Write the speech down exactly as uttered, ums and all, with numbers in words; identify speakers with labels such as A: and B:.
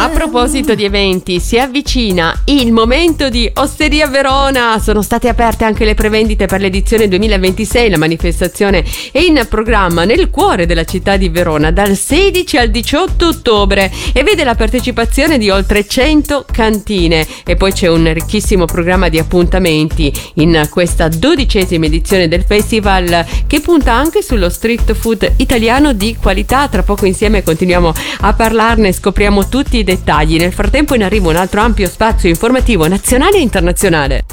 A: A proposito di eventi, si avvicina il momento di Osteria Verona. Sono state aperte anche le prevendite per l'edizione duemilaventisei. La manifestazione è in programma nel cuore della città di Verona dal sedici al diciotto ottobre e vede la partecipazione di oltre cento cantine. E poi c'è un ricchissimo programma di appuntamenti in questa dodicesima edizione del festival, che punta anche sullo street food italiano di qualità. Tra poco insieme continuiamo a parlarne, scopriamo tutti i dettagli. Nel frattempo in arrivo un altro ampio spazio informativo nazionale e internazionale.